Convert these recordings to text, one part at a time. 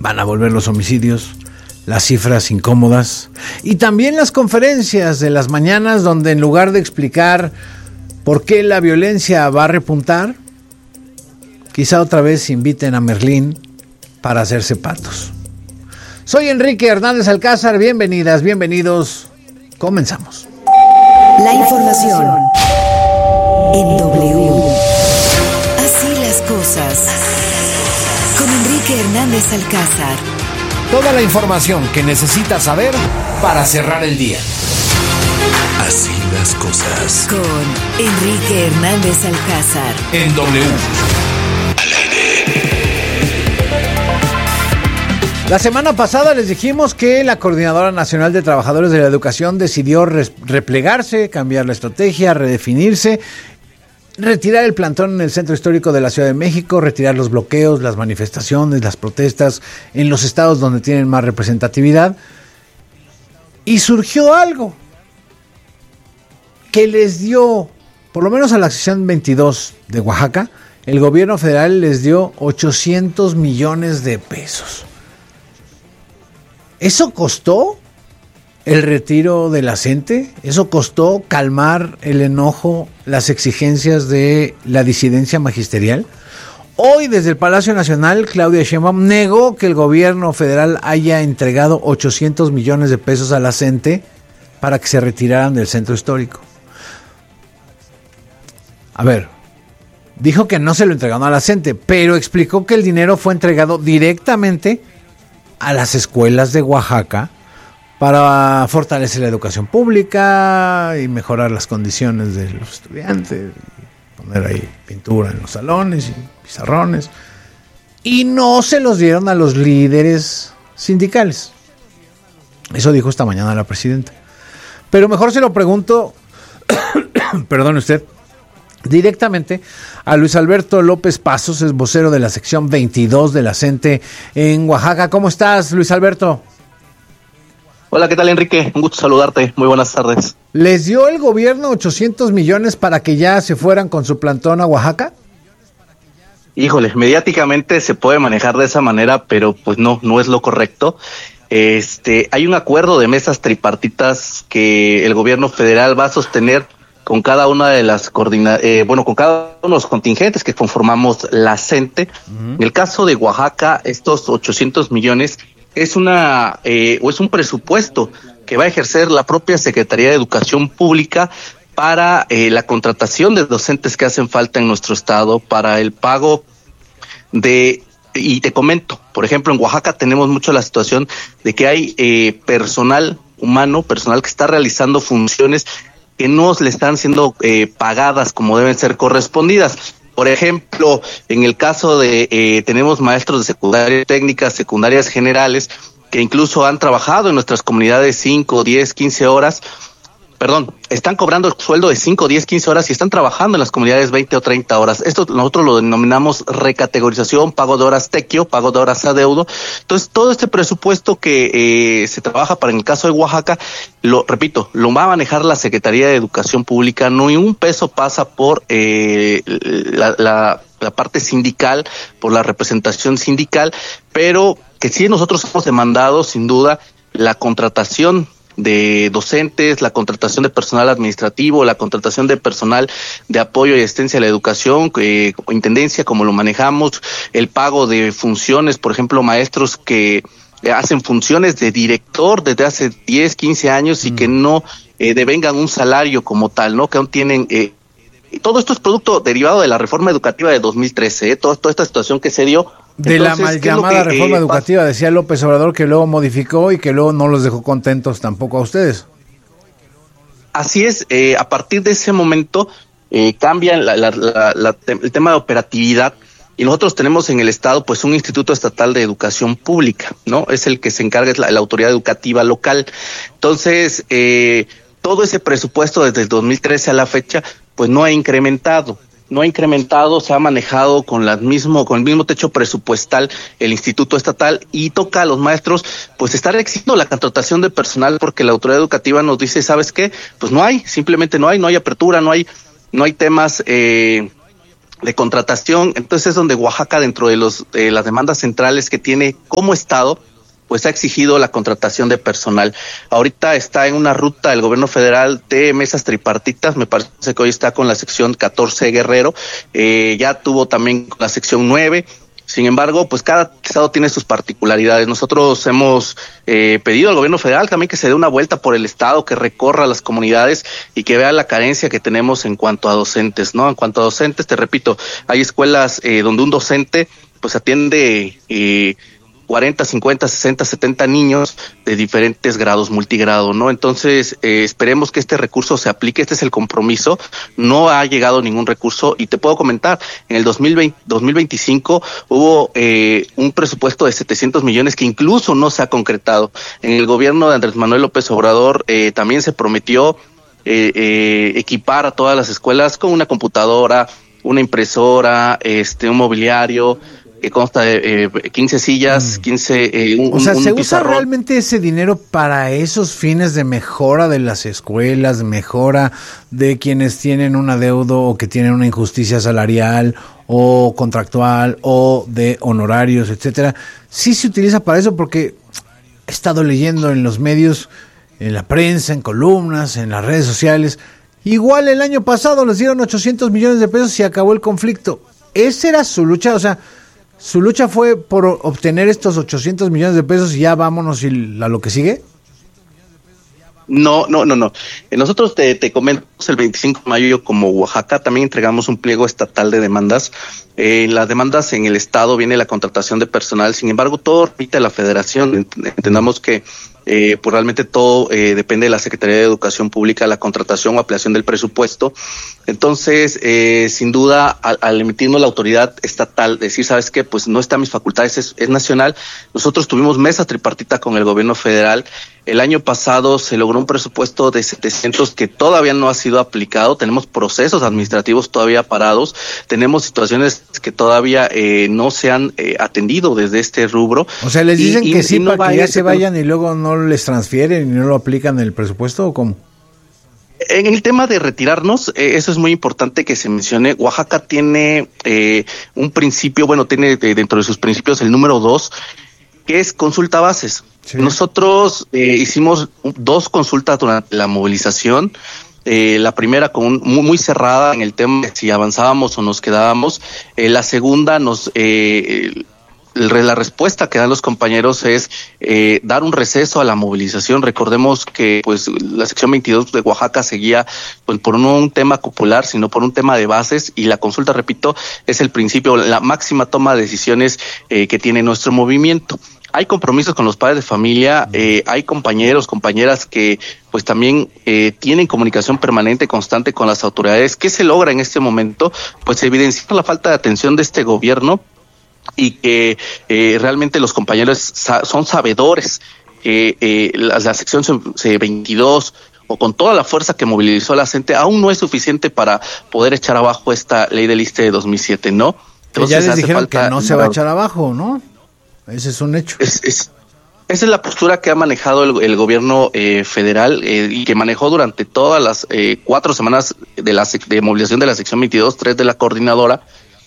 van a volver los homicidios, las cifras incómodas y también las conferencias de las mañanas donde en lugar de explicar por qué la violencia va a repuntar, quizá otra vez inviten a Merlín para hacerse patos. Soy Enrique Hernández Alcázar, bienvenidas, bienvenidos, comenzamos. La información en W. Así las cosas. Con Enrique Hernández Alcázar. Toda la información que necesitas saber para cerrar el día. Así las cosas. Con Enrique Hernández Alcázar. En W. La semana pasada les dijimos que la Coordinadora Nacional de Trabajadores de la Educación decidió replegarse, cambiar la estrategia, redefinirse, retirar el plantón en el Centro Histórico de la Ciudad de México, retirar los bloqueos, las manifestaciones, las protestas en los estados donde tienen más representatividad. Y surgió algo que les dio, por lo menos a la sección 22 de Oaxaca, el gobierno federal les dio 800 millones de pesos. ¿Eso costó el retiro de la CENTE? ¿Eso costó calmar el enojo, las exigencias de la disidencia magisterial? Hoy, desde el Palacio Nacional, Claudia Sheinbaum negó que el gobierno federal haya entregado 800 millones de pesos a la CENTE para que se retiraran del centro histórico. A ver, dijo que no se lo entregaron a la CENTE, pero explicó que el dinero fue entregado directamente a las escuelas de Oaxaca para fortalecer la educación pública y mejorar las condiciones de los estudiantes, poner ahí pintura en los salones y pizarrones, y no se los dieron a los líderes sindicales. Eso dijo esta mañana la presidenta. Pero mejor se lo pregunto, perdone usted, directamente a Luis Alberto López Pasos, es vocero de la sección 22 de la CENTE en Oaxaca. ¿Cómo estás, Luis Alberto? Hola, ¿qué tal, Enrique? Un gusto saludarte. Muy buenas tardes. ¿Les dio el gobierno 800 millones para que ya se fueran con su plantón a Oaxaca? Híjole, mediáticamente se puede manejar de esa manera, pero pues no es lo correcto. Hay un acuerdo de mesas tripartitas que el gobierno federal va a sostener con cada una de las con cada uno de los contingentes que conformamos la CENTE. En el caso de Oaxaca, estos 800 millones es es un presupuesto que va a ejercer la propia Secretaría de Educación Pública para la contratación de docentes que hacen falta en nuestro estado, para el pago y te comento, por ejemplo, en Oaxaca tenemos mucho la situación de que hay personal humano, personal que está realizando funciones que no le están siendo pagadas como deben ser correspondidas. Por ejemplo, en el caso de tenemos maestros de secundaria técnicas, secundarias generales, que incluso han trabajado en nuestras comunidades 5, 10, 15 horas, están cobrando el sueldo de 5, 10, 15 horas y están trabajando en las comunidades 20 o 30 horas. Esto nosotros lo denominamos recategorización, pago de horas tequio, pago de horas adeudo. Entonces, todo este presupuesto que se trabaja para en el caso de Oaxaca, lo va a manejar la Secretaría de Educación Pública. No, ni un peso pasa por la parte sindical, por la representación sindical, pero que sí nosotros hemos demandado, sin duda, la contratación de docentes, la contratación de personal administrativo, la contratación de personal de apoyo y asistencia a la educación, intendencia, como lo manejamos, el pago de funciones, por ejemplo, maestros que hacen funciones de director desde hace 10, 15 años y que no devengan un salario como tal, ¿no? Que aún tienen todo esto es producto derivado de la reforma educativa de 2013, toda esta situación que se dio. De la mal llamada reforma educativa, decía López Obrador, que luego modificó y que luego no los dejó contentos tampoco a ustedes. Así es, a partir de ese momento cambia el tema de operatividad y nosotros tenemos en el estado pues un Instituto Estatal de Educación Pública, ¿no? Es el que se encarga, es la autoridad educativa local. Entonces, todo ese presupuesto desde el 2013 a la fecha pues no ha incrementado, se ha manejado con el mismo techo presupuestal el Instituto Estatal y toca a los maestros pues estar exigiendo la contratación de personal porque la autoridad educativa nos dice, ¿sabes qué? Pues simplemente no hay apertura, no hay temas de contratación. Entonces es donde Oaxaca, dentro de las demandas centrales que tiene como estado, pues ha exigido la contratación de personal. Ahorita está en una ruta el gobierno federal de mesas tripartitas, me parece que hoy está con la sección 14 Guerrero, ya tuvo también con la sección 9. Sin embargo, pues cada estado tiene sus particularidades. Nosotros hemos pedido al gobierno federal también que se dé una vuelta por el estado, que recorra las comunidades y que vea la carencia que tenemos en cuanto a docentes, ¿no? En cuanto a docentes, te repito, hay escuelas donde un docente pues atiende 40, 50, 60, 70 niños de diferentes grados, multigrado, ¿no? Entonces, esperemos que este recurso se aplique, este es el compromiso. No ha llegado ningún recurso y te puedo comentar, en el 2025 hubo un presupuesto de 700 millones que incluso no se ha concretado. En el gobierno de Andrés Manuel López Obrador también se prometió equipar a todas las escuelas con una computadora, una impresora, un mobiliario, que consta de 15 sillas, 15... o sea, ¿se usa pizarrón realmente ese dinero para esos fines de mejora de las escuelas, de mejora de quienes tienen un adeudo o que tienen una injusticia salarial o contractual o de honorarios, etcétera? Sí se utiliza para eso, porque he estado leyendo en los medios, en la prensa, en columnas, en las redes sociales. Igual el año pasado les dieron 800 millones de pesos y acabó el conflicto. Esa era su lucha, o sea, su lucha fue por obtener estos 800 millones de pesos y ya vámonos a lo que sigue. No. Nosotros te comento, el 25 de mayo como Oaxaca también entregamos un pliego estatal de demandas. Las demandas en el estado viene la contratación de personal, sin embargo todo repite a la federación. Entendamos que pues realmente todo depende de la Secretaría de Educación Pública, la contratación o ampliación del presupuesto. Entonces, sin duda, al emitirnos la autoridad estatal, decir, ¿sabes qué? Pues no está en mis facultades, es nacional. Nosotros tuvimos mesa tripartita con el gobierno federal. El año pasado se logró un presupuesto de 700 que todavía no ha sido aplicado. Tenemos procesos administrativos todavía parados. Tenemos situaciones que todavía no se han atendido desde este rubro. O sea, les dicen que sí, para que ya se vayan y luego no les transfieren y no lo aplican en el presupuesto, ¿o cómo? En el tema de retirarnos, eso es muy importante que se mencione. Oaxaca tiene un principio, tiene dentro de sus principios el número 2, que es consulta bases. Sí. Nosotros hicimos 2 consultas durante la movilización. La primera muy cerrada en el tema de si avanzábamos o nos quedábamos. La segunda la respuesta que dan los compañeros es dar un receso a la movilización. Recordemos que pues la sección 22 de Oaxaca seguía pues, por no un tema popular, sino por un tema de bases, y la consulta, repito, es el principio, la máxima toma de decisiones que tiene nuestro movimiento. Hay compromisos con los padres de familia, hay compañeros, compañeras que pues también tienen comunicación permanente, constante con las autoridades. ¿Qué se logra en este momento? Pues evidenciar la falta de atención de este gobierno, y que realmente los compañeros son sabedores que la sección 22 o con toda la fuerza que movilizó la gente aún no es suficiente para poder echar abajo esta ley del ISSSTE de 2007, ¿no? Entonces, ya les dijeron que no se va a echar abajo, ¿no? Ese es un hecho. Esa es la postura que ha manejado el gobierno federal y que manejó durante todas las 4 semanas de movilización de la sección 22, 3 de la coordinadora.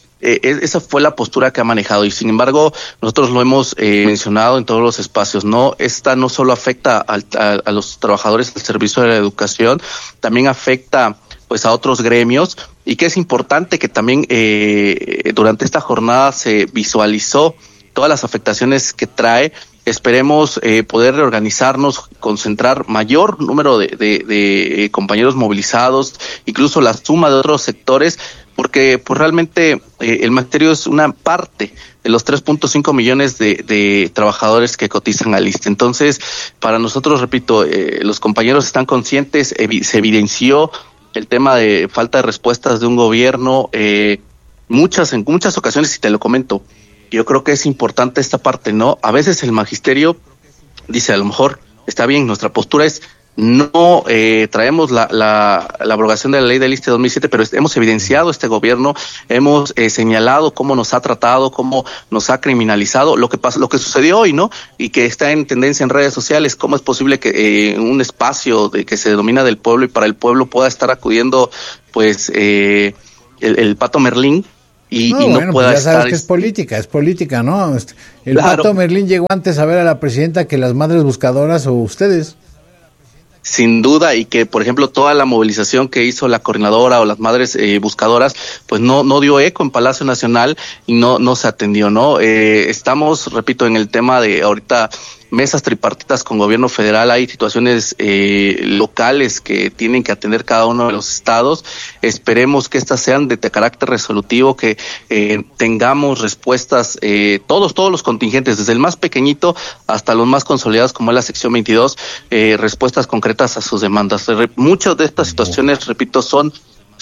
Esa fue la postura que ha manejado, y sin embargo nosotros lo hemos mencionado en todos los espacios, ¿no? Esta no solo afecta a los trabajadores del servicio de la educación, también afecta pues a otros gremios, y que es importante que también durante esta jornada se visualizó todas las afectaciones que trae. Esperemos poder reorganizarnos, concentrar mayor número de compañeros movilizados, incluso la suma de otros sectores, porque pues realmente el magisterio es una parte de los 3.5 millones de trabajadores que cotizan al ISSSTE. Entonces, para nosotros, repito, los compañeros están conscientes, se evidenció el tema de falta de respuestas de un gobierno, en muchas ocasiones, y te lo comento. Yo creo que es importante esta parte, ¿no? A veces el magisterio dice, a lo mejor está bien, nuestra postura es no traemos la abrogación de la ley del ISSSTE 2007, pero hemos evidenciado este gobierno, hemos señalado cómo nos ha tratado, cómo nos ha criminalizado, lo que sucedió hoy, ¿no? Y que está en tendencia en redes sociales. ¿Cómo es posible que un espacio que se denomina del pueblo y para el pueblo pueda estar acudiendo, pues, el Pato Merlín y no bueno, pueda pues ya sabes estar... que es política, ¿no? El Claro. Pato Merlín llegó antes a ver a la presidenta que las madres buscadoras o ustedes. Sin duda, y que por ejemplo toda la movilización que hizo la coordinadora o las madres buscadoras, pues no dio eco en Palacio Nacional y no se atendió, ¿no? Estamos, repito, en el tema de ahorita mesas tripartitas con gobierno federal. Hay situaciones locales que tienen que atender cada uno de los estados. Esperemos que estas sean de carácter resolutivo, que tengamos respuestas, todos los contingentes, desde el más pequeñito hasta los más consolidados como es la sección 22, respuestas concretas a sus demandas. Muchas de estas situaciones, repito, son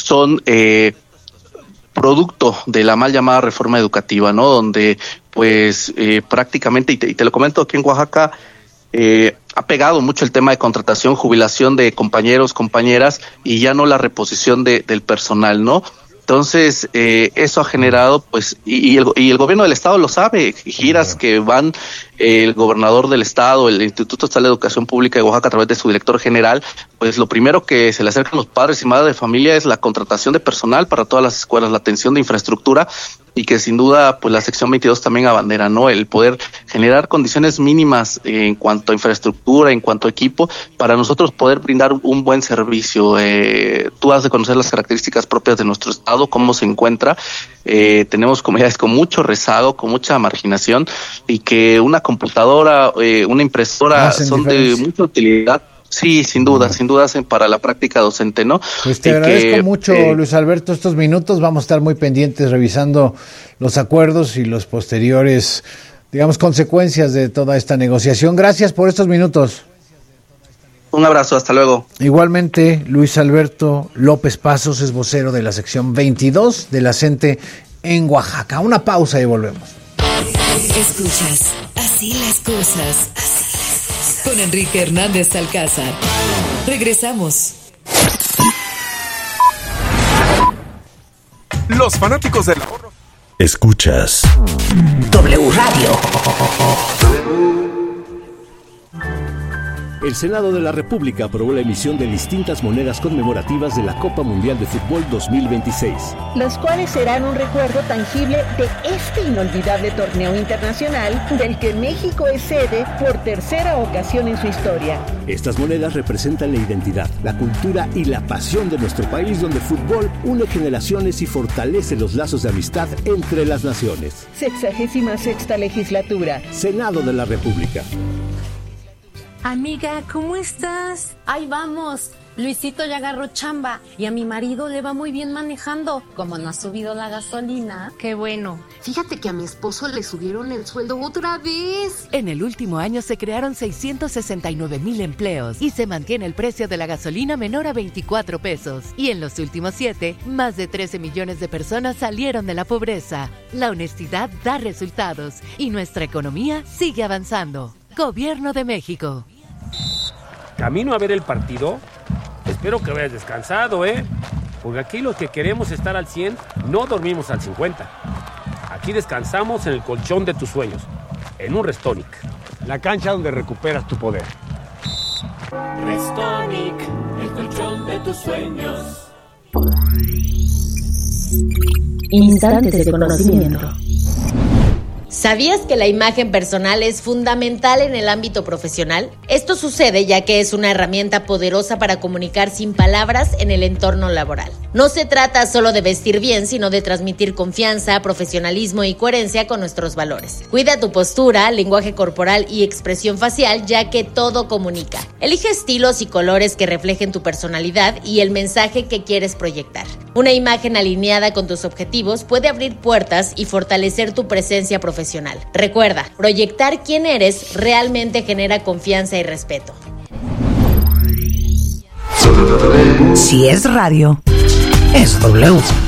producto de la mal llamada reforma educativa, ¿no? Donde pues prácticamente, y te lo comento, aquí en Oaxaca ha pegado mucho el tema de contratación, jubilación de compañeros, compañeras, y ya no la reposición del personal, ¿no? Entonces, eso ha generado, pues, y el gobierno del estado lo sabe, giras que van el gobernador del estado, el Instituto Estatal de Educación Pública de Oaxaca a través de su director general, pues lo primero que se le acercan los padres y madres de familia es la contratación de personal para todas las escuelas, la atención de infraestructura, y que sin duda, pues la sección 22 también abandera, ¿no? El poder generar condiciones mínimas en cuanto a infraestructura, en cuanto a equipo, para nosotros poder brindar un buen servicio. Tú has de conocer las características propias de nuestro estado, cómo se encuentra. Tenemos comunidades con mucho rezago, con mucha marginación, y que una computadora, una impresora son de mucha utilidad. Sí, sin duda para la práctica docente, ¿no? Pues te agradezco mucho, Luis Alberto, estos minutos. Vamos a estar muy pendientes revisando los acuerdos y los posteriores, digamos, consecuencias de toda esta negociación. Gracias por estos minutos. Un abrazo, hasta luego. Igualmente, Luis Alberto López Pasos es vocero de la sección 22 de la CENTE en Oaxaca. Una pausa y volvemos. Escuchas Así las cosas con Enrique Hernández Alcázar. Regresamos. Los fanáticos del ahorro. Escuchas W Radio. El Senado de la República aprobó la emisión de distintas monedas conmemorativas de la Copa Mundial de Fútbol 2026. Las cuales serán un recuerdo tangible de este inolvidable torneo internacional del que México es sede por tercera ocasión en su historia. Estas monedas representan la identidad, la cultura y la pasión de nuestro país, donde el fútbol une generaciones y fortalece los lazos de amistad entre las naciones. 66ª legislatura. Senado de la República. Amiga, ¿cómo estás? Ahí vamos. Luisito ya agarró chamba y a mi marido le va muy bien manejando. Como no ha subido la gasolina, qué bueno. Fíjate que a mi esposo le subieron el sueldo otra vez. En el último año se crearon 669,000 empleos y se mantiene el precio de la gasolina menor a 24 pesos. Y en los últimos 7, más de 13 millones de personas salieron de la pobreza. La honestidad da resultados y nuestra economía sigue avanzando. Gobierno de México. Camino a ver el partido. Espero que vayas descansado, porque aquí los que queremos estar al 100 no dormimos al 50. Aquí descansamos en el colchón de tus sueños, en un Restonic, la cancha donde recuperas tu poder. Restonic, el colchón de tus sueños. Instantes de conocimiento. ¿Sabías que la imagen personal es fundamental en el ámbito profesional? Esto sucede ya que es una herramienta poderosa para comunicar sin palabras en el entorno laboral. No se trata solo de vestir bien, sino de transmitir confianza, profesionalismo y coherencia con nuestros valores. Cuida tu postura, lenguaje corporal y expresión facial, ya que todo comunica. Elige estilos y colores que reflejen tu personalidad y el mensaje que quieres proyectar. Una imagen alineada con tus objetivos puede abrir puertas y fortalecer tu presencia profesional. Recuerda, proyectar quién eres realmente genera confianza y respeto. Si es radio, es W.